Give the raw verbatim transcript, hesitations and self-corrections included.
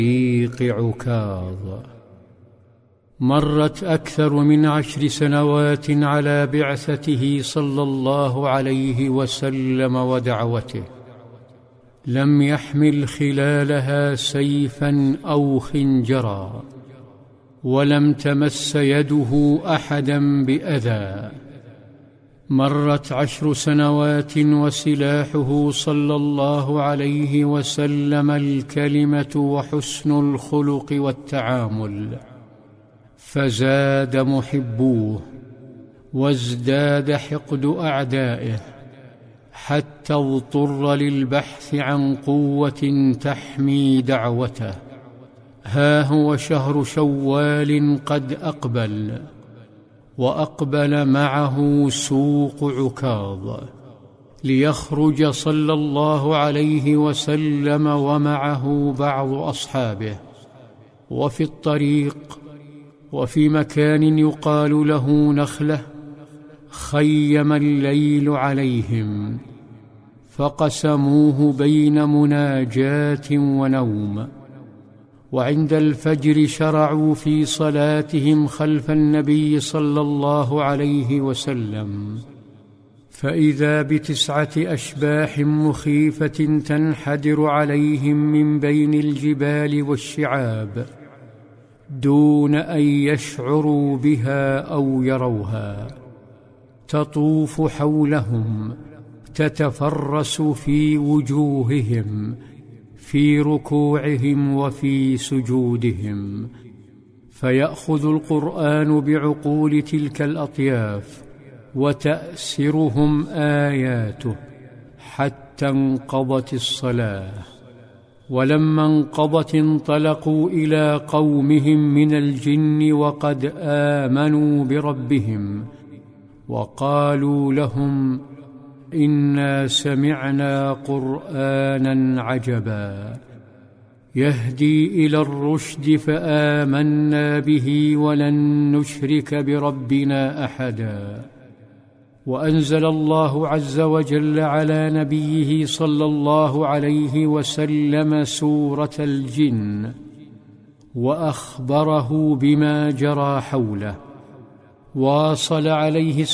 طريق عكاظ. مرت أكثر من عشر سنوات على بعثته صلى الله عليه وسلم ودعوته، لم يحمل خلالها سيفا أو خنجرا، ولم تمس يده أحدا بأذى. مرت عشر سنوات وسلاحه صلى الله عليه وسلم الكلمة وحسن الخلق والتعامل، فزاد محبوه وازداد حقد أعدائه، حتى اضطر للبحث عن قوة تحمي دعوته. ها هو شهر شوال قد أقبل، وأقبل معه سوق عكاظ، ليخرج صلى الله عليه وسلم ومعه بعض أصحابه. وفي الطريق وفي مكان يقال له نخلة خيم الليل عليهم، فقسموه بين مناجاة ونوم، وعند الفجر شرعوا في صلاتهم خلف النبي صلى الله عليه وسلم، فإذا بتسعة أشباح مخيفة تنحدر عليهم من بين الجبال والشعاب دون أن يشعروا بها أو يروها، تطوف حولهم تتفرس في وجوههم، في ركوعهم وفي سجودهم، فيأخذ القرآن بعقول تلك الأطياف وتأسرهم آياته حتى انقضت الصلاة. ولما انقضت انطلقوا إلى قومهم من الجن وقد آمنوا بربهم، وقالوا لهم: إنا سمعنا قرآنا عجبا يهدي إلى الرشد فآمنا به ولن نشرك بربنا أحدا. وأنزل الله عز وجل على نبيه صلى الله عليه وسلم سورة الجن، وأخبره بما جرى حوله. واصل عليه